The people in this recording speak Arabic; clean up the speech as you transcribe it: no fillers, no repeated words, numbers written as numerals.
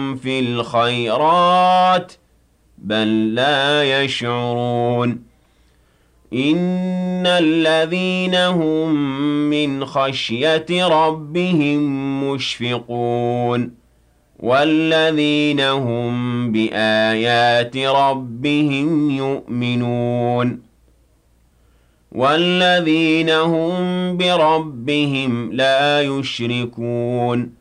في الخيرات بل لا يشعرون إن الذين هم من خشية ربهم مشفقون والذين هم بآيات ربهم يؤمنون والذين هم بربهم لا يشركون